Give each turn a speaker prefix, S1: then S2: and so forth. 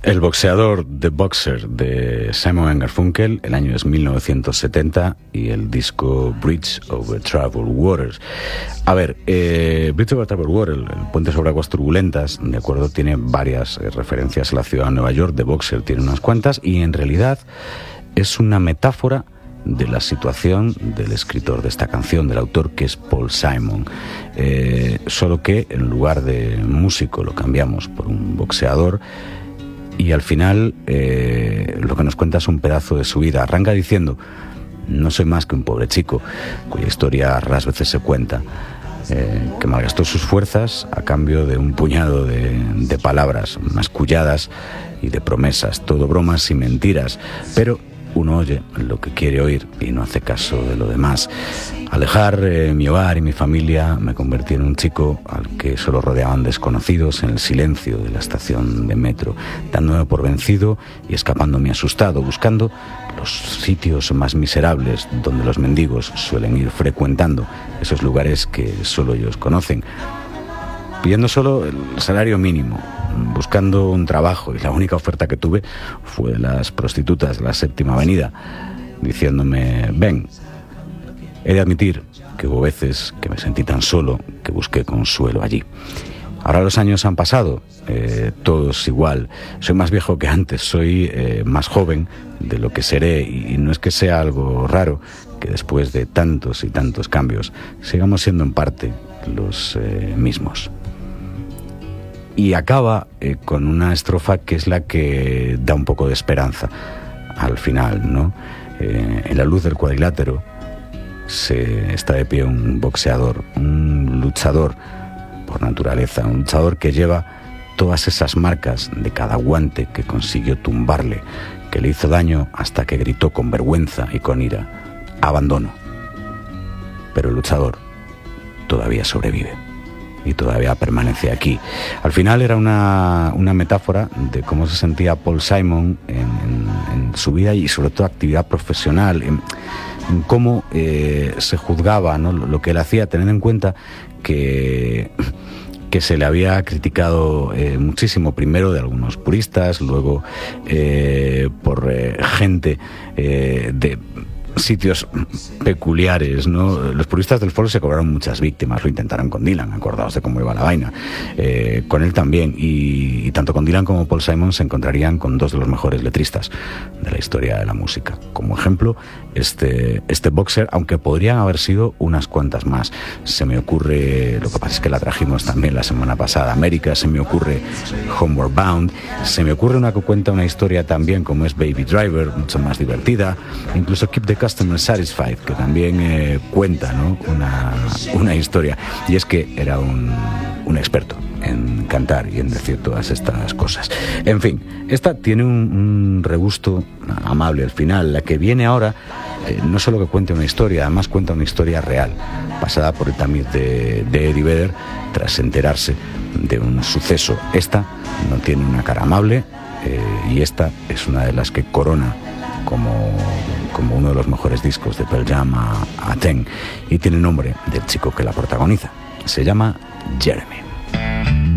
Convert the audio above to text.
S1: El boxeador, The Boxer, de Simon & Garfunkel, el año es 1970, y el disco Bridge Over Troubled Waters. A ver, Bridge Over Troubled Waters, el puente sobre aguas turbulentas, de acuerdo, tiene varias referencias a la ciudad de Nueva York. The Boxer tiene unas cuantas, y en realidad es una metáfora de la situación del escritor de esta canción, del autor, que es Paul Simon. Solo que en lugar de músico lo cambiamos por un boxeador. Y al final lo que nos cuenta es un pedazo de su vida. Arranca diciendo: no soy más que un pobre chico, cuya historia raras veces se cuenta, que malgastó sus fuerzas a cambio de un puñado de palabras masculladas y de promesas, todo bromas y mentiras, pero uno oye lo que quiere oír y no hace caso de lo demás. Al dejar mi hogar y mi familia, me convertí en un chico al que solo rodeaban desconocidos en el silencio de la estación de metro, dándome por vencido y escapándome asustado, buscando los sitios más miserables donde los mendigos suelen ir frecuentando, esos lugares que solo ellos conocen, pidiendo solo el salario mínimo, buscando un trabajo, y la única oferta que tuve fue de las prostitutas de la Séptima Avenida, diciéndome: ven. He de admitir que hubo veces que me sentí tan solo que busqué consuelo allí. Ahora los años han pasado, todo es igual. Soy más viejo que antes, soy más joven de lo que seré, y no es que sea algo raro que después de tantos y tantos cambios sigamos siendo en parte los mismos. Y acaba con una estrofa que es la que da un poco de esperanza al final, ¿no? En la luz del cuadrilátero está de pie un boxeador, un luchador por naturaleza, un luchador que lleva todas esas marcas de cada guante que consiguió tumbarle, que le hizo daño hasta que gritó con vergüenza y con ira: abandono. Pero el luchador todavía sobrevive y todavía permanece aquí. Al final era una metáfora de cómo se sentía Paul Simon en su vida y sobre todo actividad profesional, en cómo se juzgaba, ¿no?, lo que él hacía, teniendo en cuenta que se le había criticado muchísimo, primero de algunos puristas, luego por gente de sitios peculiares, ¿no? Los puristas del folk se cobraron muchas víctimas, lo intentaron con Dylan, acordaos de cómo iba la vaina, con él también, y tanto con Dylan como Paul Simon se encontrarían con dos de los mejores letristas de la historia de la música. Como ejemplo, este Boxer, aunque podrían haber sido unas cuantas más. Se me ocurre, lo que pasa es que la trajimos también la semana pasada, América, se me ocurre Homeward Bound, se me ocurre una que cuenta una historia también como es Baby Driver, mucho más divertida, incluso Keep the Customer Satisfied, que también cuenta, ¿no?, una historia, y es que era un experto en cantar y en decir todas estas cosas. En fin, esta tiene un regusto amable al final. La que viene ahora no solo que cuente una historia, además cuenta una historia real, pasada por el tamiz de Eddie Vedder tras enterarse de un suceso. Esta no tiene una cara amable, y esta es una de las que corona como uno de los mejores discos de Pearl Jam a Ten, y tiene el nombre del chico que la protagoniza. Se llama Jeremy.